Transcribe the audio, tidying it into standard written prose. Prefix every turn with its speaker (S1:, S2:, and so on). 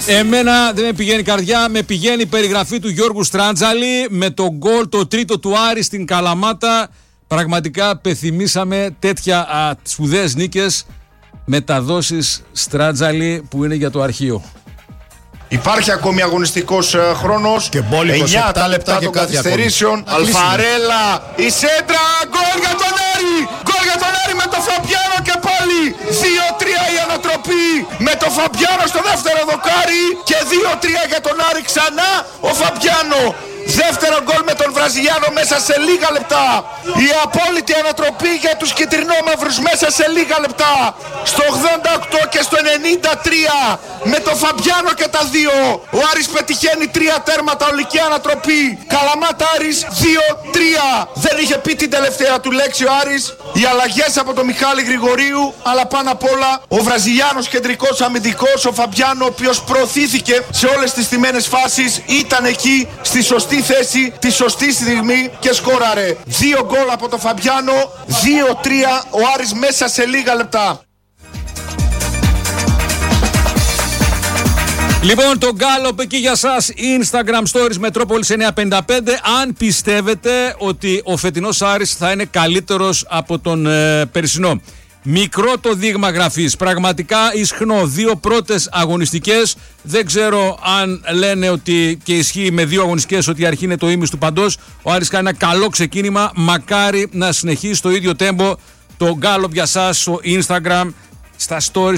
S1: Εμένα δεν με πηγαίνει η καρδιά, με πηγαίνει η περιγραφή του Γιώργου Στράντζαλη με το γκολ το τρίτο του Άρη στην Καλαμάτα. Πραγματικά πεθυμίσαμε τέτοια σπουδαίες νίκες, μεταδόσεις Στράντζαλη που είναι για το αρχείο.
S2: Υπάρχει ακόμη αγωνιστικός χρόνος.
S3: Και μπόλικο
S2: 9 λεπτά των καθυστερήσεων. Αλφαρέλα, η σέντρα, γκολ για τον Άρη! Γκολ για τον Άρη με τον Φαμπιάνο και πάλι 2-3 η ανατροπή με τον Φαμπιάνο στο δεύτερο δοκάρι και 2-3 για τον Άρη ξανά ο Φαμπιάνο. Δεύτερο γκολ με τον Βραζιλιάνο μέσα σε λίγα λεπτά. Η απόλυτη ανατροπή για τους κυτρινόμαυρους μέσα σε λίγα λεπτά. Στο 88 και στο 93 με τον Φαμπιάνο και τα δύο. Ο Άρης πετυχαίνει 3 τέρματα, ολική ανατροπή. Καλαμάτα Άρης 2-3. Δεν είχε πει την τελευταία του λέξη ο Άρης. Οι αλλαγές από τον Μιχάλη Γρηγορίου, αλλά πάνω απ' όλα ο Βραζιλιάνος κεντρικός αμυντικός, ο Φαμπιάνο, ο οποίος προωθήθηκε σε όλες τις τιμένες φάσεις, ήταν εκεί στη σωστή θέση, τη σωστή στιγμή και σκόραρε. 2 γκολ από τον Φαμπιάνο, 2-3 ο Άρης μέσα σε λίγα λεπτά.
S1: Λοιπόν, το γκάλωπ εκεί για σας, Instagram Stories Μετρόπολης 955. Αν πιστεύετε ότι ο φετινός Άρης θα είναι καλύτερος από τον περσινό. Μικρό το δείγμα γραφής, πραγματικά ισχνό. 2 πρώτες αγωνιστικές. Δεν ξέρω αν λένε ότι και ισχύει με 2 αγωνιστικές ότι η αρχή είναι το ίμις του παντός. Ο Άρης κάνει ένα καλό ξεκίνημα. Μακάρι να συνεχίσει το ίδιο τέμπο. Το γκάλωπ για σας στο Instagram, στα stories